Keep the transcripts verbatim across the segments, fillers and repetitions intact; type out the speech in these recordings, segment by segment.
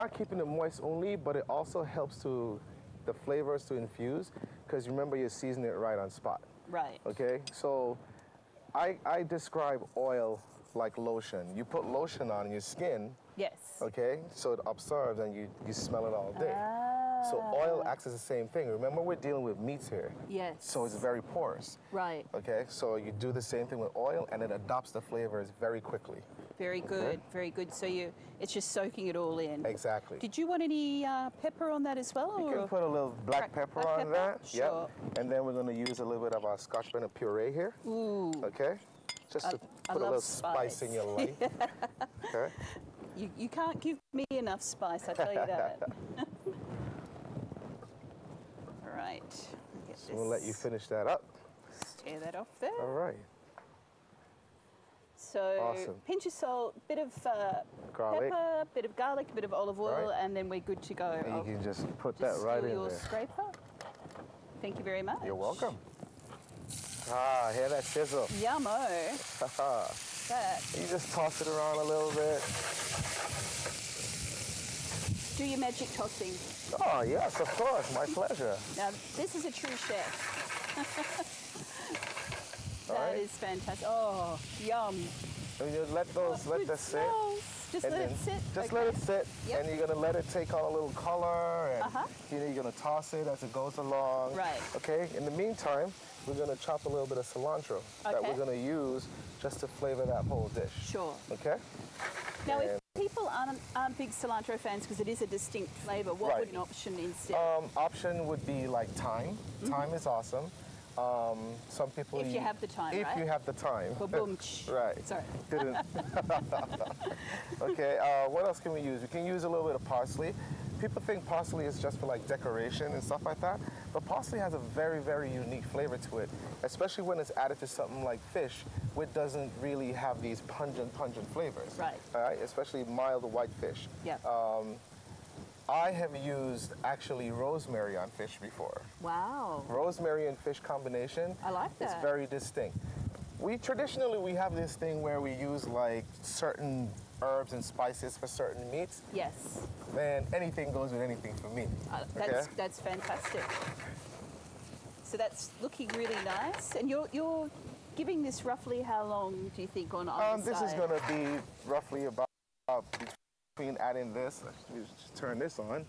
not keeping it moist only, but it also helps to the flavors to infuse, because remember you're seasoning it right on spot. Right. Okay, so I, I describe oil like lotion. You put lotion on your skin, Yes. okay, so it absorbs and you, you smell it all day. Ah. So oil acts as the same thing. Remember, we're dealing with meats here. Yes. So it's very porous. Right. Okay, so you do the same thing with oil and it adopts the flavors very quickly. Very good, Okay. very good. So you, it's just soaking it all in. Exactly. Did you want any uh, pepper on that as well? You or? can put a little black Black- pepper black on pepper? that. Sure. Yep. And then we're going to use a little bit of our Scotch bonnet puree here. Ooh. Okay. Just I- to I put a love little spice. spice. in your life. Okay. You, you can't give me enough spice, I tell you that. All right. Get So we'll let you this- finish that up. Tear that off there. All right. So Awesome. pinch of salt, bit of uh, Garlic. pepper, bit of garlic, a bit of olive oil, Right. and then we're good to go. And I'll you can just put just that right steal in your there. scraper. Thank you very much. You're welcome. Ah, hear that sizzle? Yummo. Haha. That. You just toss it around a little bit. Do your magic tossing. Oh, yes, of course. My pleasure. Now, this is a true chef. All That right. is fantastic. Oh, yum. And you let those, Oh, let good that sit. smells. Just And let then it sit. Just okay. let it sit, Yep. and you're gonna let it take on a little color, and Uh-huh. you know, you're gonna toss it as it goes along. Right. Okay. In the meantime, we're gonna chop a little bit of cilantro that Okay. we're gonna use just to flavor that whole dish. Sure. Okay. Now, if And- people aren't, aren't big cilantro fans because it is a distinct flavour, what Right. would an option instead? Um, option would be like thyme. Thyme is awesome. Um, some people. If you eat- have the time, If right? you have the time. Ba-boom. Right. Sorry. Didn't. Okay. Uh, what else can we use? We can use a little bit of parsley. People think parsley is just for like decoration and stuff like that, but parsley has a very, very unique flavor to it, especially when it's added to something like fish, which doesn't really have these pungent, pungent flavors. Right. All right. Especially mild white fish. Yeah. Um, I have used actually rosemary on fish before. Wow. Rosemary and fish combination. I like It's that. very distinct. We traditionally we have this thing where we use like certain herbs and spices for certain meats. Yes. Man, anything goes with anything for me. Uh, that's, Okay? that's fantastic. So that's looking really nice. And you're, you're giving this roughly how long do you think on either Um, this is side? going to be roughly about uh, between adding this. Let me just turn this on.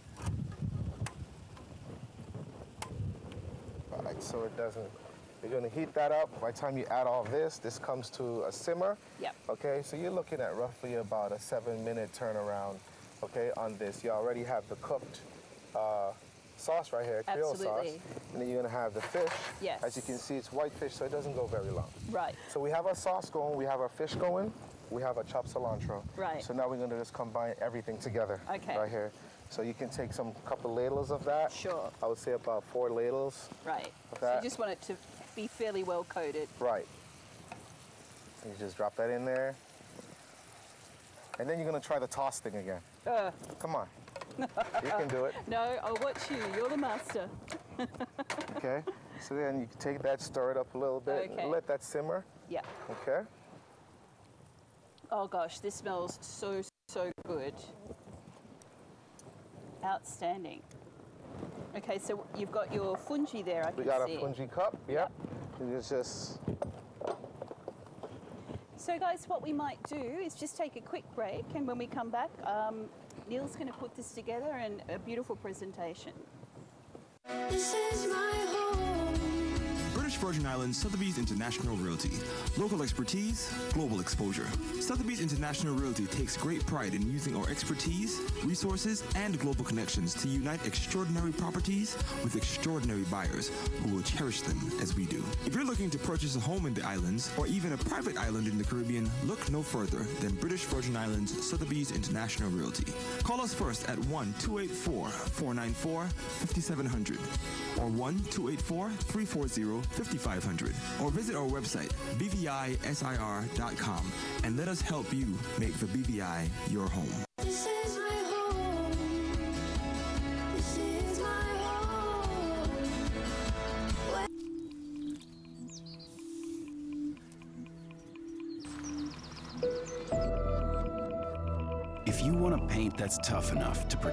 All right, so it doesn't. You're going to heat that up. By the time you add all this, this comes to a simmer. Yep. Okay, so you're looking at roughly about a seven-minute turnaround. Okay, on this, you already have the cooked uh, sauce right here, Creole Absolutely. sauce, and then you're going to have the fish. Yes. As you can see, it's white fish, so it doesn't go very long. Right. So we have our sauce going, we have our fish going, we have our chopped cilantro. Right. So now we're going to just combine everything together. Okay. Right here. So you can take some couple ladles of that. Sure. I would say about four ladles. Right. So that. you just want it to be fairly well coated. Right. So you just drop that in there. And then you're going to try the toss thing again. Uh, Come on. You can do it. no, I'll watch you. You're the master. Okay. So then you can take that, stir it up a little bit, Okay. let that simmer. Yeah. Okay. Oh gosh, this smells so, so good. Outstanding. Okay, so you've got your fungi there, I We can got see. a fungi cup. Yep. And it's just So guys, what we might do is just take a quick break, and when we come back, um, Neil's going to put this together in a beautiful presentation. This is my home. British Virgin Islands Sotheby's International Realty. Local expertise, global exposure. Sotheby's International Realty takes great pride in using our expertise, resources, and global connections to unite extraordinary properties with extraordinary buyers who will cherish them as we do. If you're looking to purchase a home in the islands or even a private island in the Caribbean, look no further than British Virgin Islands Sotheby's International Realty. Call us first at one two eight four, four nine four, five seven zero zero or one two eight four, three four zero, five five zero zero or visit our website b v i s i r dot com and let us help you make the B V I your home. This is my home. This is my home. If you want a paint that's tough enough to protect